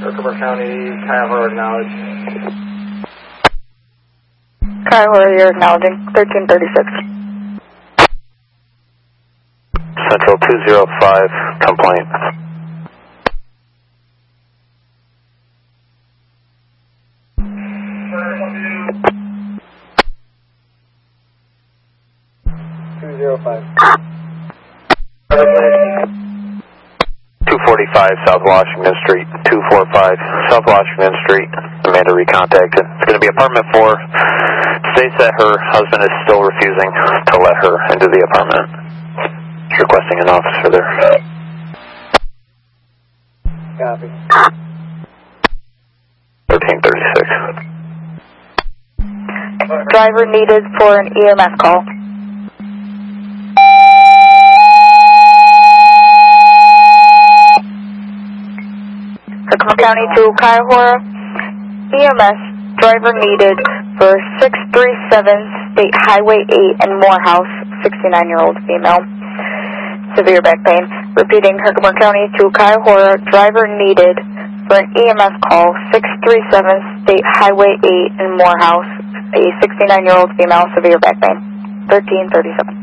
Herkimer County, Cuyahoga acknowledged. Cuyahoga, you're acknowledging. 1336. Central 205, complaint. South Washington Street, 245 South Washington Street. Amanda recontacted. It's going to be apartment 4. States that her husband is still refusing to let her into the apartment. Requesting an officer there. Copy. 1336. Driver needed for an EMS call. Herkimer County to Cuyahoga, EMS, driver needed for 637 State Highway 8 and Morehouse, 69-year-old female, severe back pain. Repeating, Herkimer County to Cuyahoga, driver needed for an EMS call, 637 State Highway 8 in Morehouse, a 69-year-old female, severe back pain, 1337.